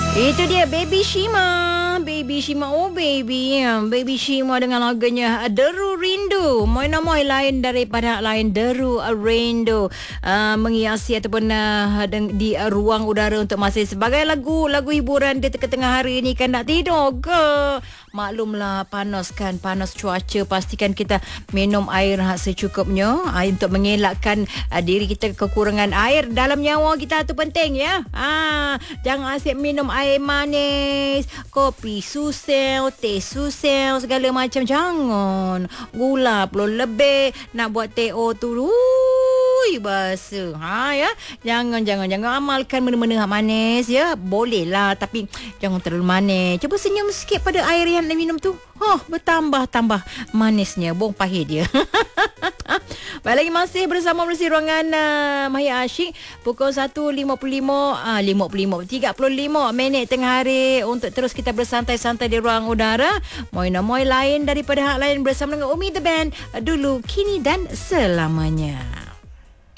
Itu dia Baby Shima. Baby Shima, oh baby. Baby Shima dengan lagunya Deru Rindu. Moy lain daripada lain Deru Rindu. Menghiasi ataupun di ruang udara untuk masih sebagai lagu hiburan di tengah hari ni kan nak tidur ke? Maklumlah panas cuaca. Pastikan kita minum air secukupnya untuk mengelakkan diri kita kekurangan air dalam nyawa kita, tu penting ya. Jangan asyik minum air manis, kopi susel, teh susel, segala macam. Jangan. Gula perlu lebih. Nak buat teh tu bahasa. Ya. Jangan amalkan benda-benda manis ya. Boleh lah tapi jangan terlalu manis. Cuba senyum sikit pada air yang nak minum tu. Bertambah manisnya. Bong pahit dia. Baik, lagi masih bersama bersih ruangan Mahir Asyik. Pukul 1.35 35 minit tengah hari untuk terus kita bersantai-santai di ruang udara. Moy lain daripada hak lain bersama dengan Umi The Band. Dulu, kini dan selamanya.